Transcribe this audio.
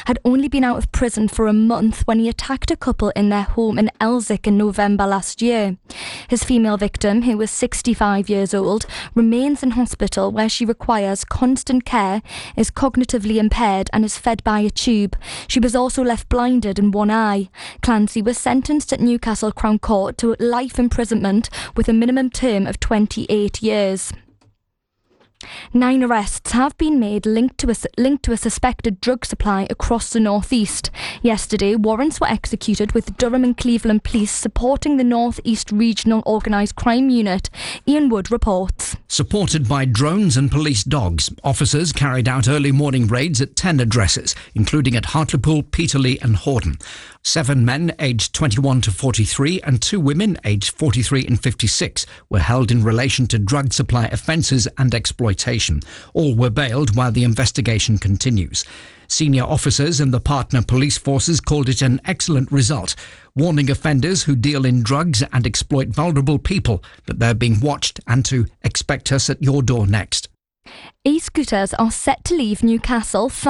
had only been out of prison for a month when he attacked a couple in their home in Elsick in November last year. His female victim, who was 65 years old, remains in hospital where she requires constant care, is cognitively impaired and is fed by a tube. She was also left blinded in one eye. Clancy was sentenced at Newcastle Crown Court to life imprisonment with a minimum term of 28 years. 9 arrests have been made linked to a suspected drug supply across the North East. Yesterday, warrants were executed with Durham and Cleveland Police supporting the North East Regional Organised Crime Unit. Ian Wood reports. Supported by drones and police dogs, officers carried out early morning raids at 10 addresses, including at Hartlepool, Peterlee and Hordern. 7 men aged 21 to 43 and 2 women aged 43 and 56 were held in relation to drug supply offences and exploitation. All were bailed while the investigation continues. Senior officers in the partner police forces called it an excellent result, warning offenders who deal in drugs and exploit vulnerable people that they're being watched and to expect us at your door next. E-scooters are set to leave Newcastle